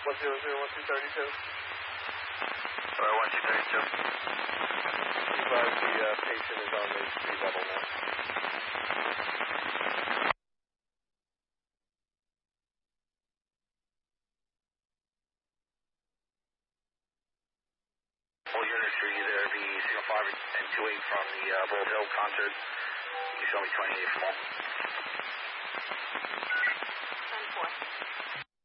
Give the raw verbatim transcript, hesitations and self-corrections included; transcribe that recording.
one zero zero one two thirty two. Uh, one two thirty-two. Advise the uh, patient is on the street level now. All units are either be signal five and two eight from the uh, Bold Hill concert. You show me twenty-eight from all. ten four.